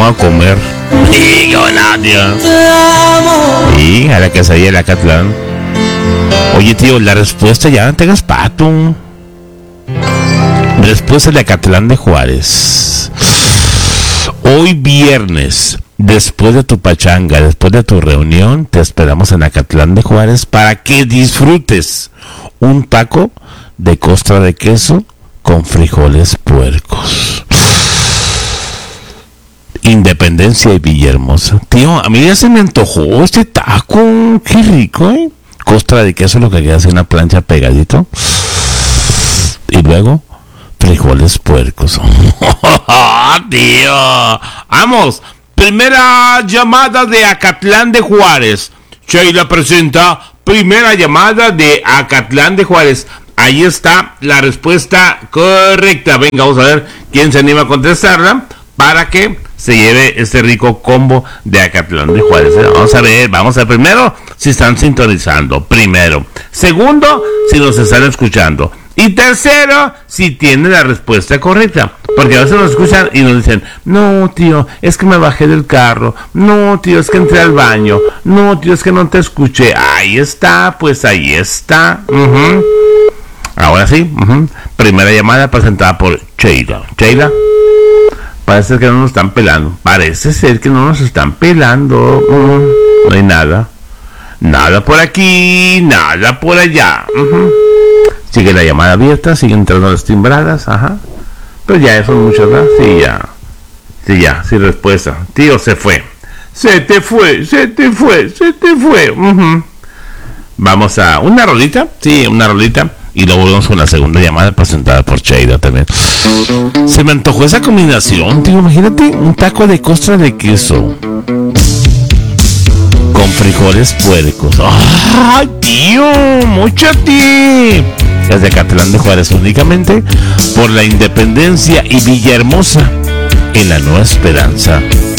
a comer. Digo, no, tío. Y a la quesadilla de Acatlán. Oye, tío, la respuesta ya no te hagas pato. Respuesta de Acatlán de Juárez. Hoy viernes, después de tu pachanga, después de tu reunión, te esperamos en Acatlán de Juárez para que disfrutes un taco de costra de queso con frijoles puercos. Independencia y Villahermosa. Tío, a mí ya se me antojó este taco. Qué rico, ¿eh? Costra de queso, lo que queda así una plancha pegadito. Y luego frijoles puercos. Tío, vamos. Primera llamada de Acatlán de Juárez. Sheila presenta primera llamada de Acatlán de Juárez. Ahí está la respuesta correcta. Venga, vamos a ver quién se anima a contestarla para que se lleve este rico combo de Acatlán de Juárez. Vamos a ver primero si están sintonizando. Primero. Segundo, si nos están escuchando. Y tercero, si tienen la respuesta correcta. Porque a veces nos escuchan y nos dicen, no, tío, es que me bajé del carro. No, tío, es que entré al baño. No, tío, es que no te escuché. Ahí está, pues ahí está. Ahora sí. Primera llamada presentada por Sheila. Sheila, parece que no nos están pelando. Parece ser que no nos están pelando. No hay nada. Nada por aquí, nada por allá. Sigue la llamada abierta, siguen entrando las timbradas, Pero ya son muchas, ¿verdad? Sí, ya, sin respuesta. Tío, se fue. Se te fue. Vamos a una rolita, una rolita. Y luego volvemos con la segunda llamada presentada por Sheila también. Se me antojó esa combinación, tío. Imagínate un taco de costra de queso con frijoles puercos. ¡Ay, tío! ¡Móchate! Desde Acatlán de Juárez, únicamente por la Independencia y Villahermosa, en la Nueva Esperanza.